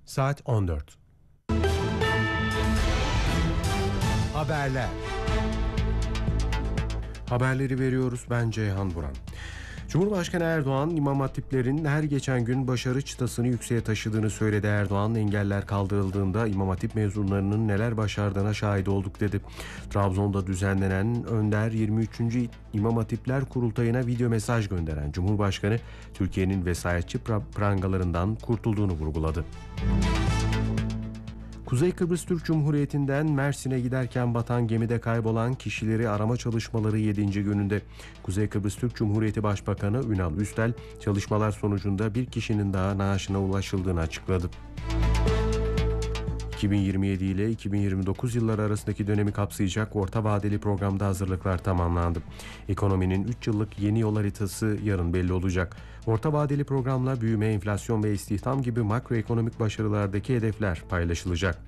Saat 14. Haberler. Haberleri veriyoruz, ben Ceyhan Buran. Cumhurbaşkanı Erdoğan, İmam Hatiplerin her geçen gün başarı çıtasını yükseğe taşıdığını söyledi. Erdoğan, engeller kaldırıldığında İmam Hatip mezunlarının neler başardığına şahit olduk dedi. Trabzon'da düzenlenen Önder 23. İmam Hatipler Kurultayı'na video mesaj gönderen Cumhurbaşkanı, Türkiye'nin vesayetçi prangalarından kurtulduğunu vurguladı. Kuzey Kıbrıs Türk Cumhuriyeti'nden Mersin'e giderken batan gemide kaybolan kişileri arama çalışmaları 7. gününde. Kuzey Kıbrıs Türk Cumhuriyeti Başbakanı Ünal Üstel, çalışmalar sonucunda bir kişinin daha naaşına ulaşıldığını açıkladı. 2027 ile 2029 yılları arasındaki dönemi kapsayacak orta vadeli programda hazırlıklar tamamlandı. Ekonominin 3 yıllık yeni yol haritası yarın belli olacak. Orta vadeli programla büyüme, enflasyon ve istihdam gibi makroekonomik başarılardaki hedefler paylaşılacak.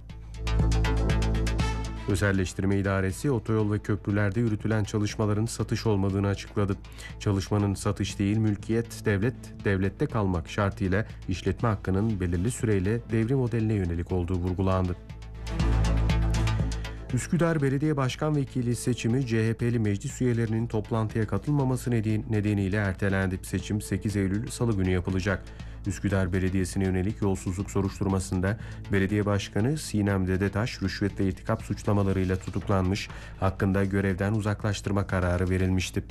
Özelleştirme İdaresi, otoyol ve köprülerde yürütülen çalışmaların satış olmadığını açıkladı. Çalışmanın satış değil, mülkiyet, devlette kalmak şartıyla işletme hakkının belirli süreyle devri modeline yönelik olduğu vurgulandı. Üsküdar Belediye Başkan Vekili seçimi CHP'li meclis üyelerinin toplantıya katılmaması nedeniyle ertelendi. Seçim 8 Eylül Salı günü yapılacak. Üsküdar Belediyesi'ne yönelik yolsuzluk soruşturmasında belediye başkanı Sinem Dedetaş rüşvet ve irtikap suçlamalarıyla tutuklanmış, hakkında görevden uzaklaştırma kararı verilmişti.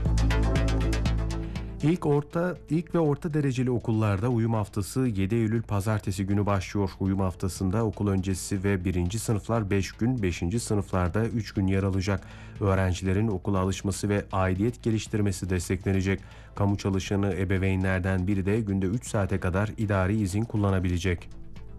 İlk ve orta dereceli okullarda uyum haftası 7 Eylül Pazartesi günü başlıyor. Uyum haftasında okul öncesi ve 1. sınıflar 5 gün, 5. sınıflarda 3 gün yer alacak. Öğrencilerin okula alışması ve aidiyet geliştirmesi desteklenecek. Kamu çalışanı ebeveynlerden biri de günde 3 saate kadar idari izin kullanabilecek.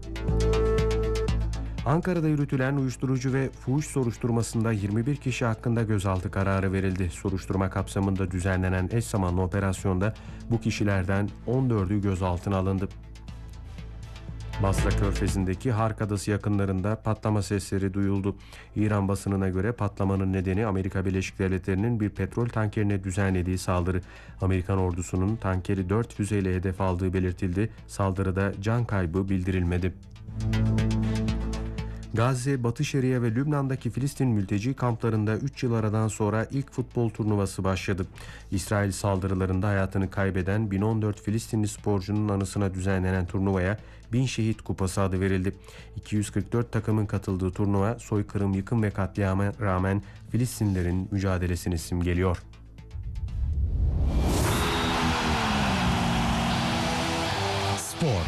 Ankara'da yürütülen uyuşturucu ve fuhuş soruşturmasında 21 kişi hakkında gözaltı kararı verildi. Soruşturma kapsamında düzenlenen eş zamanlı operasyonda bu kişilerden 14'ü gözaltına alındı. Basra Körfezi'ndeki Hark Adası yakınlarında patlama sesleri duyuldu. İran basınına göre patlamanın nedeni Amerika Birleşik Devletleri'nin bir petrol tankerine düzenlediği saldırı. Amerikan ordusunun tankeri 4 füzeyle hedef aldığı belirtildi. Saldırıda can kaybı bildirilmedi. Gazze, Batı Şeria ve Lübnan'daki Filistin mülteci kamplarında 3 yıl aradan sonra ilk futbol turnuvası başladı. İsrail saldırılarında hayatını kaybeden 1014 Filistinli sporcunun anısına düzenlenen turnuvaya 1000 Şehit Kupası adı verildi. 244 takımın katıldığı turnuva soykırım, yıkım ve katliama rağmen Filistinlilerin mücadelesini simgeliyor. Spor.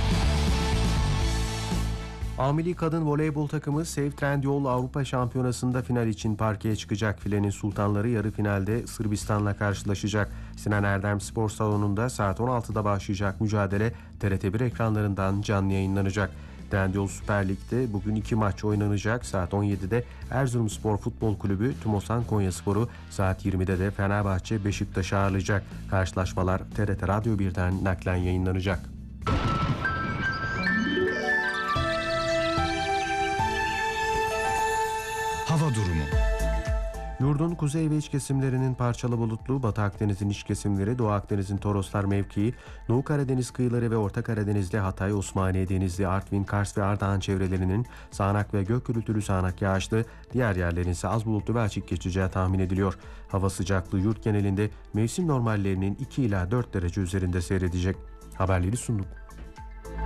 Milli kadın voleybol takımı Sev Trendyol Avrupa Şampiyonası'nda final için parkeye çıkacak. Filenin sultanları yarı finalde Sırbistan'la karşılaşacak. Sinan Erdem Spor Salonu'nda saat 16'da başlayacak mücadele TRT1 ekranlarından canlı yayınlanacak. Trendyol Süper Lig'de bugün 2 maç oynanacak. Saat 17'de Erzurumspor Futbol Kulübü Tumosan Konyaspor'u, saat 20'de de Fenerbahçe Beşiktaş'ı ağırlayacak. Karşılaşmalar TRT Radyo 1'den naklen yayınlanacak. Hava durumu. Yurdun kuzey ve iç kesimlerinin parçalı bulutlu, Batı Akdeniz'in iç kesimleri, Doğu Akdeniz'in Toroslar mevkii, Doğu Karadeniz kıyıları ve Orta Karadeniz'de Hatay, Osmaniye, Denizli, Artvin, Kars ve Ardahan çevrelerinin sağanak ve gök gürültülü sağanak yağışlı, diğer yerlerin ise az bulutlu ve açık geçeceği tahmin ediliyor. Hava sıcaklığı yurt genelinde mevsim normallerinin 2 ila 4 derece üzerinde seyredecek. Haberleri sunduk.